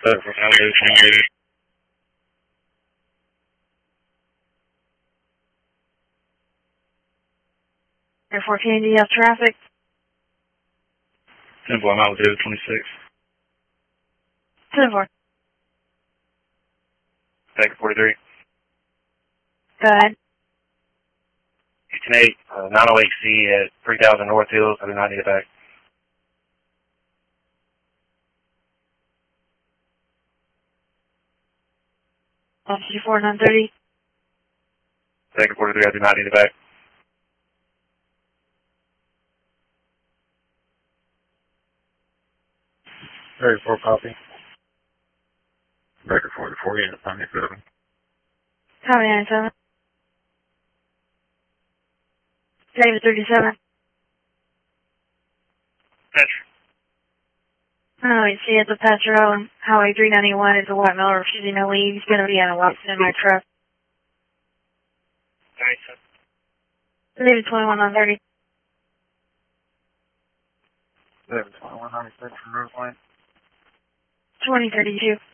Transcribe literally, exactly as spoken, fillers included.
Seven four nine David twenty David. Air fourteen, do you have traffic? Ten four, I'm out with David twenty six. Ten four. Second forty three. Go ahead. Houston eight, uh, nine oh eight C at three thousand North Hills. I do not need it back. Officer four nine thirty. Second forty three, I do not need it back. Very four copy. Record forty four, yeah, ninety-seven. Copy ninety-seven. David thirty-seven. Patrick. Oh, you see, it's a Patrick on Highway three ninety-one. It's a white male refusing to leave. He's going to be on a white semi truck. ninety-seven. David twenty-one on thirty. David twenty-one ninety-six from Roseland. twenty thirty-two.